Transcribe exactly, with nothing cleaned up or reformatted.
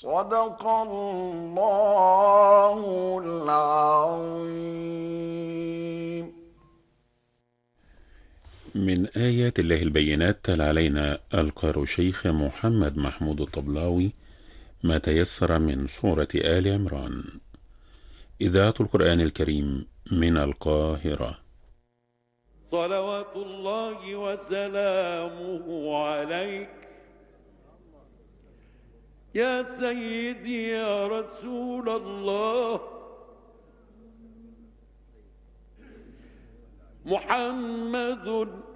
صدق الله العظيم. من آيات الله البينات تل علينا القارئ شيخ محمد محمود الطبلاوي ما تيسر من سورة آل عمران. إذاعة القرآن الكريم من القاهرة. صلوات الله وسلامه عليك يا سيدي يا رسول الله. محمد